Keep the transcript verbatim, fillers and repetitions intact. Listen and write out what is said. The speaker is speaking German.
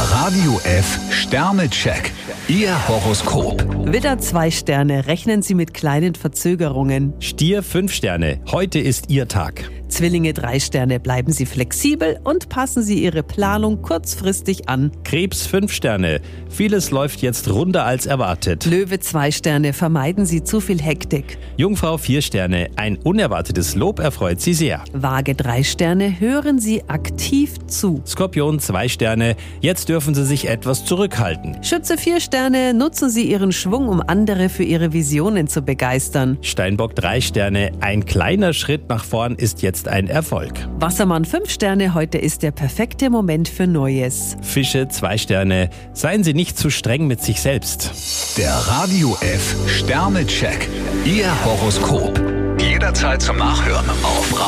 Radio F Sternecheck. Ihr Horoskop. Widder zwei Sterne, rechnen Sie mit kleinen Verzögerungen. Stier fünf Sterne, heute ist Ihr Tag. Zwillinge drei Sterne, bleiben Sie flexibel und passen Sie Ihre Planung kurzfristig an. Krebs fünf Sterne, vieles läuft jetzt runder als erwartet. Löwe zwei Sterne, vermeiden Sie zu viel Hektik. Jungfrau vier Sterne, ein unerwartetes Lob erfreut Sie sehr. Waage drei Sterne, hören Sie aktiv zu. Skorpion zwei Sterne, jetzt dürfen Sie sich etwas zurückhalten. Schütze vier Sterne, nutzen Sie Ihren Schwung, um andere für Ihre Visionen zu begeistern. Steinbock drei Sterne, ein kleiner Schritt nach vorn ist jetzt ein Erfolg. Wassermann fünf Sterne, heute ist der perfekte Moment für Neues. Fische zwei Sterne, seien Sie nicht zu streng mit sich selbst. Der Radio F Sternecheck. Ihr Horoskop. Jederzeit zum Nachhören auf